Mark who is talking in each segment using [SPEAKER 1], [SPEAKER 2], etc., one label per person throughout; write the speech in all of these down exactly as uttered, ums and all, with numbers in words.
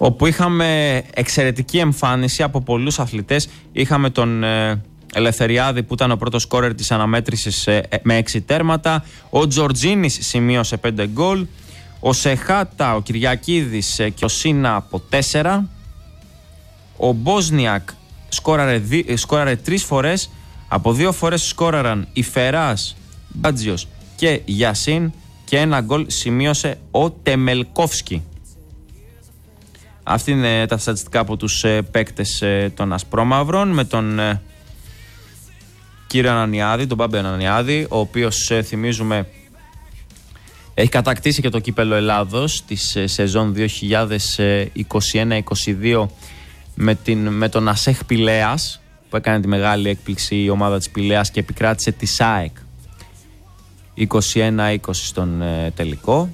[SPEAKER 1] όπου είχαμε εξαιρετική εμφάνιση από πολλούς αθλητές. Είχαμε τον ε, Ελευθεριάδη που ήταν ο πρώτος σκόρερ της αναμέτρησης ε, με έξι τέρματα. Ο Τζορτζίνης σημείωσε πέντε γκολ. Ο Σεχάτα, ο Κυριακίδης ε, και ο Σίνα από τέσσερα. Ο Μπόσνιακ σκόραρε, δι, σκόραρε τρεις φορές. Από δύο φορές σκόραραν η Φεράς, Μπάτζιος και Γιασίν, και ένα γκολ σημείωσε ο Τεμελκόφσκι. Αυτή είναι τα στατιστικά από τους ε, παίκτες ε, των Ασπρόμαυρων, με τον ε, κύριο Ανανιάδη, τον Μπάμπη Ανανιάδη, ο οποίος ε, θυμίζουμε έχει κατακτήσει και το κύπελλο Ελλάδος της ε, σεζόν δύο χιλιάδες είκοσι ένα είκοσι δύο με, την, με τον Ασέχ Πηλέας, που έκανε τη μεγάλη έκπληξη η ομάδα της Πηλέας και επικράτησε τη ΣΑΕΚ είκοσι ένα είκοσι στον ε, τελικό.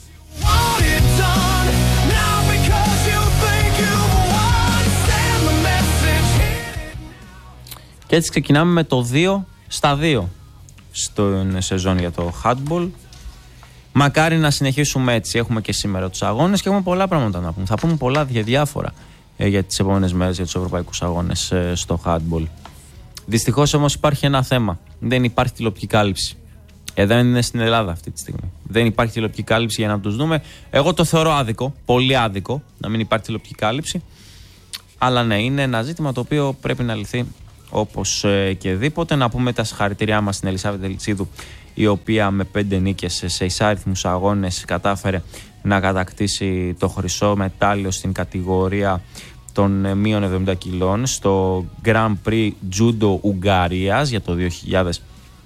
[SPEAKER 1] Και έτσι ξεκινάμε με το δύο στα δύο στον σεζόν για το handball. Μακάρι να συνεχίσουμε έτσι. Έχουμε και σήμερα τους αγώνες και έχουμε πολλά πράγματα να πούμε. Θα πούμε πολλά για διάφορα ε, για τις επόμενες μέρες για τους ευρωπαϊκούς αγώνες ε, στο handball. Δυστυχώς όμως υπάρχει ένα θέμα. Δεν υπάρχει τηλεοπτική κάλυψη. Ε, δεν είναι στην Ελλάδα αυτή τη στιγμή. Δεν υπάρχει τηλεοπτική κάλυψη για να τους δούμε. Εγώ το θεωρώ άδικο, πολύ άδικο, να μην υπάρχει τηλεοπτική κάλυψη. Αλλά ναι, είναι ένα ζήτημα το οποίο πρέπει να λυθεί όπως ε, και δίποτε. Να πούμε τα συγχαρητήριά μας στην Ελισάβετ Τελιτσίδου, η οποία με πέντε νίκες σε εισάριθμους αγώνες κατάφερε να κατακτήσει το χρυσό μετάλλιο στην κατηγορία των μείων εβδομήντα κιλών στο Grand Prix Judo Ουγγαρίας για το δύο χιλιάδες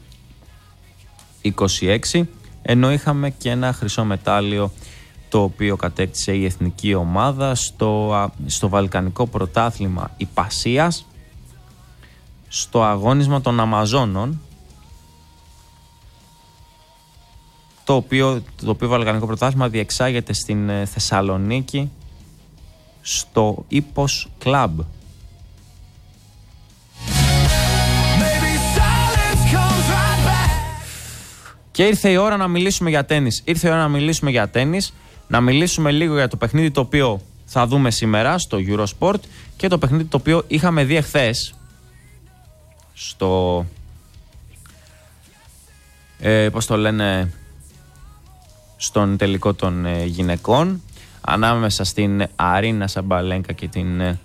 [SPEAKER 1] είκοσι έξι, ενώ είχαμε και ένα χρυσό μετάλλιο το οποίο κατέκτησε η εθνική ομάδα στο, στο Βαλκανικό Πρωτάθλημα Ιππασίας, στο αγώνισμα των Αμαζόνων, το οποίο, το οποίο Βαλκανικό Πρωτάθλημα διεξάγεται στην Θεσσαλονίκη στο Ίππος Κλαμπ. Και ήρθε η ώρα να μιλήσουμε για τένις. Ήρθε η ώρα να μιλήσουμε για τένις, να μιλήσουμε λίγο για το παιχνίδι το οποίο θα δούμε σήμερα στο Eurosport και το παιχνίδι το οποίο είχαμε δει εχθές στο... Ε, πώς το λένε... στον τελικό των ε, γυναικών, ανάμεσα στην Αρίνα Σαμπαλένκα και την ε,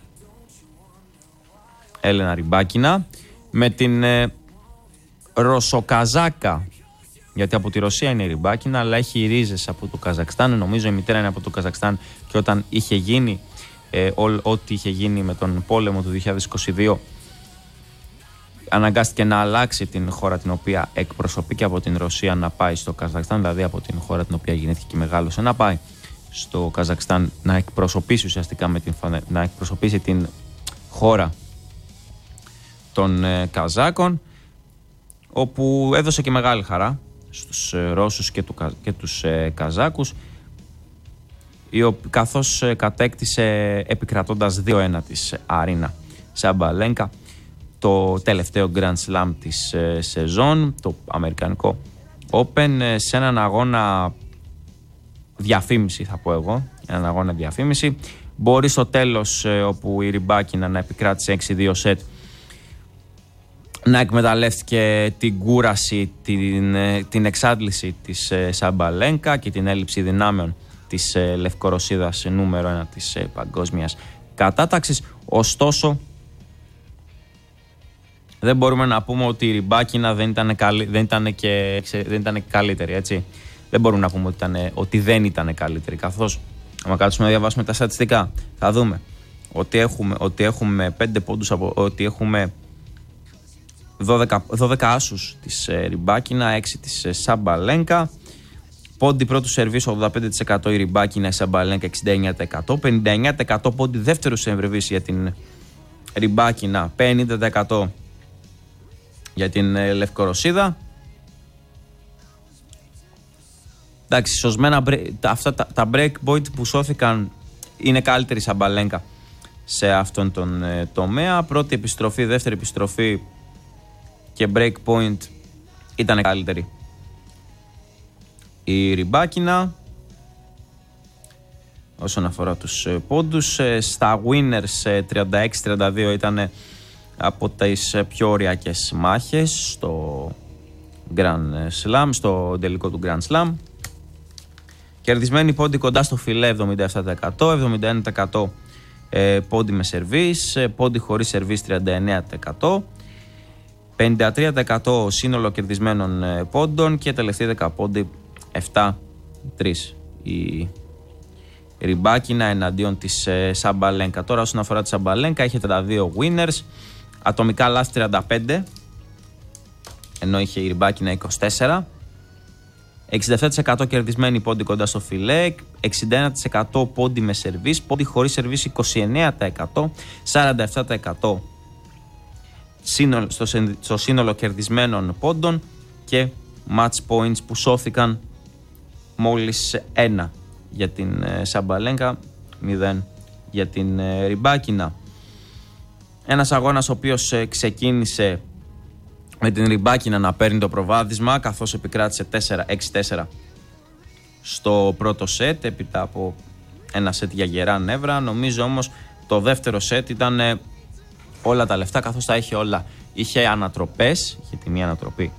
[SPEAKER 1] Έλενα Ριμπάκινα, με την ε, Ρωσοκαζάκα, γιατί από τη Ρωσία είναι η Ριμπάκινα, αλλά έχει ρίζες από το Καζακστάν. Νομίζω η μητέρα είναι από το Καζακστάν και όταν είχε γίνει ε, ό, ό,τι είχε γίνει με τον πόλεμο του δύο χιλιάδες είκοσι δύο, αναγκάστηκε να αλλάξει την χώρα την οποία εκπροσωπεί και από την Ρωσία να πάει στο Καζακστάν, δηλαδή από την χώρα την οποία γεννήθηκε και μεγάλωσε να πάει στο Καζακστάν να εκπροσωπήσει ουσιαστικά με την, να εκπροσωπήσει την χώρα των ε, Καζάκων, όπου έδωσε και μεγάλη χαρά στους ε, Ρώσους και, του, και τους ε, Καζάκους, καθώς ε, κατέκτησε επικρατώντας δύο ένα της Αρίνα Σαμπαλένκα το τελευταίο Grand Slam της ε, σεζόν, το Αμερικανικό Open, ε, σε έναν αγώνα διαφήμιση, θα πω εγώ, έναν αγώνα διαφήμιση. Μπορεί στο τέλος, ε, όπου η Ριμπάκινα να επικράτησε έξι δύο σετ, να εκμεταλλεύτηκε την κούραση, την, ε, την εξάντληση της ε, Σαμπαλένκα και την έλλειψη δυνάμεων της ε, Λευκορωσίδας, νούμερο ένα της ε, παγκόσμιας κατάταξης. Ωστόσο, δεν μπορούμε να πούμε ότι η Ριμπάκινα δεν ήταν, καλύ, δεν ήταν, και, δεν ήταν καλύτερη, έτσι. Δεν μπορούμε να πούμε ότι, ήταν, ότι δεν ήταν καλύτερη, καθώς, άμα κάτσουμε να διαβάσουμε τα στατιστικά, θα δούμε ότι έχουμε, ότι έχουμε πέντε πόντους, από, ότι έχουμε δώδεκα, δώδεκα άσους της ε, Ριμπάκινα, έξι της ε, Σαμπαλένκα. Πόντι πρώτου σερβίς ογδόντα πέντε τοις εκατό η Ριμπάκινα, η Σαμπαλένκα εξήντα εννέα τοις εκατό. πενήντα εννέα τοις εκατό πόντι δεύτερου σερβίς για την Ριμπάκινα, πενήντα τοις εκατό για την ε, Λευκορωσίδα. Εντάξει, σωσμένα αυτά τα, τα break point που σώθηκαν είναι καλύτερη Σαμπαλένκα σε αυτόν τον ε, τομέα. Πρώτη επιστροφή, δεύτερη επιστροφή και break point ήταν καλύτερη η Ριμπάκινα. όσον αφορά τους πόντους. Στα winners τριάντα έξι τριάντα δύο ήταν από τις πιο ωριακές μάχες στο Grand Slam, στο τελικό του Grand Slam. Κερδισμένοι πόντι κοντά στο φιλέ εβδομήντα επτά τοις εκατό, εβδομήντα ένα τοις εκατό πόντι με σερβίς, πόντι χωρίς σερβίς τριάντα εννέα τοις εκατό, πενήντα τρία τοις εκατό σύνολο κερδισμένων πόντων και τελευταία δέκα πόντι επτά τρία. Η Ριμπάκινα εναντίον της Σαμπαλένκα. Τώρα όσον αφορά τη Σαμπαλένκα είχε τριάντα δύο winners, ατομικά λάθη τριάντα πέντε, ενώ είχε η Ριμπάκινα είκοσι τέσσερα. εξήντα επτά τοις εκατό κερδισμένοι πόντι κοντά στο φιλέ, εξήντα ένα τοις εκατό πόντι με σερβίς, πόντι χωρίς σερβίς είκοσι εννέα τοις εκατό, σαράντα επτά τοις εκατό στο, στο σύνολο κερδισμένων πόντων και match points που σώθηκαν μόλις ένα για την Σαμπαλένκα, μηδέν για την Ριμπάκινα. Ένας αγώνας ο οποίος ξεκίνησε με την Ριμπάκινα να παίρνει το προβάδισμα, καθώς επικράτησε τέσσερα έξι τέσσερα στο πρώτο σετ έπειτα από ένα σετ για γερά νεύρα. Νομίζω όμως το δεύτερο σετ ήταν όλα τα λεφτά, καθώς τα είχε όλα. Είχε ανατροπές, είχε τη μία ανατροπή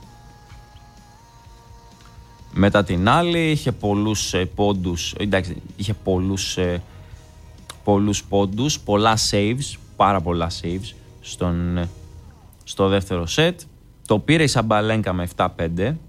[SPEAKER 1] μετά την άλλη, είχε πολλούς ε, πόντους, εντάξει, είχε πολλούς, ε, πολλούς πόντους, πολλά saves, πάρα πολλά saves στον, ε, στο δεύτερο σετ. Το πήρε η Σαμπαλένκα με επτά πέντε.